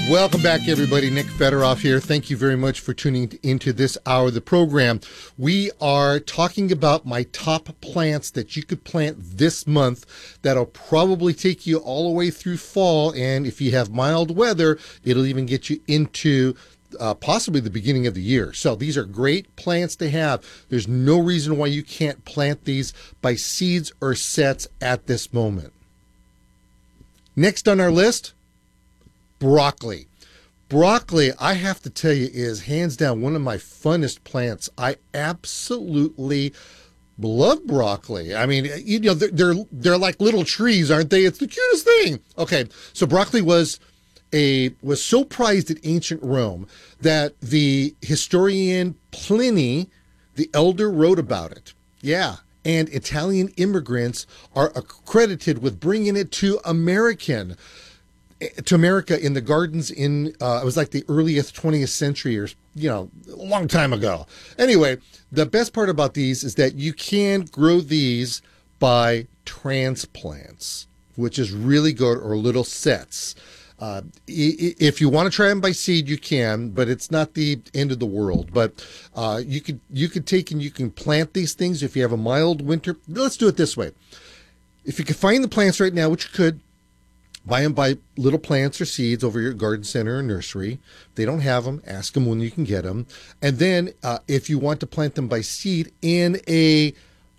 Welcome back, everybody. Nick Federoff here. Thank you very much for tuning into this hour of the program. We are talking about my top plants that you could plant this month that'll probably take you all the way through fall. And if you have mild weather, it'll even get you into possibly the beginning of the year. So these are great plants to have. There's no reason why you can't plant these by seeds or sets at this moment. Next on our list, broccoli. Broccoli, I have to tell you, is hands down one of my funnest plants. I absolutely love broccoli. I mean, you know, they're like little trees, aren't they? It's the cutest thing. Okay, so broccoli was so prized at ancient Rome that the historian Pliny the Elder wrote about it. Yeah. And Italian immigrants are accredited with bringing it to America in the gardens in, it was like the earliest 20th century or, you know, a long time ago. Anyway, the best part about these is that you can grow these by transplants, which is really good, or little sets. If you want to try them by seed, you can, but it's not the end of the world. But you could take and you can plant these things if you have a mild winter. Let's do it this way. If you can find the plants right now, which you could, buy them by little plants or seeds over your garden center or nursery. If they don't have them, ask them when you can get them. And then if you want to plant them by seed in a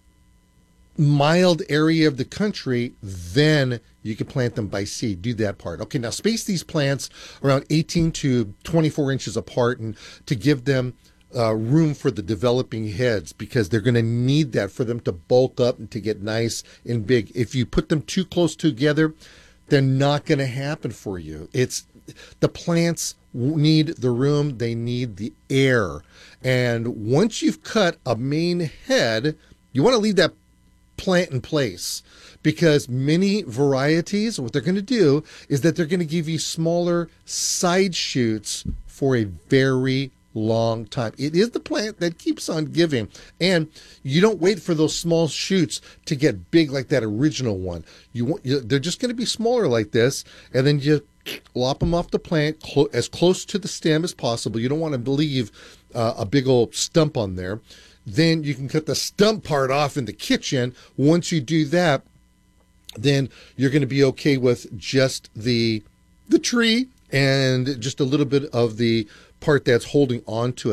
mild area of the country, then you can plant them by seed. Do that part. Okay, now space these plants around 18 to 24 inches apart, and to give them room for the developing heads, because they're going to need that for them to bulk up and to get nice and big. If you put them too close together, they're not going to happen for you. It's the plants need the room, they need the air. And once you've cut a main head, you want to leave that plant in place, because many varieties, what they're going to do is that they're going to give you smaller side shoots for a very long time. It is the plant that keeps on giving, and you don't wait for those small shoots to get big like that original one. They're just going to be smaller like this, and then you lop them off the plant as close to the stem as possible. You don't want to leave a big old stump on there. Then you can cut the stump part off in the kitchen. Once you do that, then you're going to be okay with just the tree and just a little bit of the part that's holding on to it.